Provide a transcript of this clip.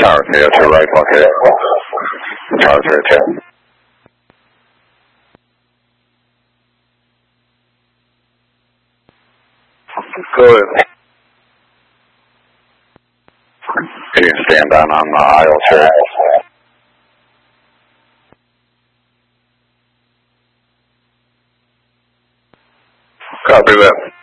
Tower 3, that's your right blockade. Tower 3, 2. Good. Can you stand down on the aisle, sir? Copy that.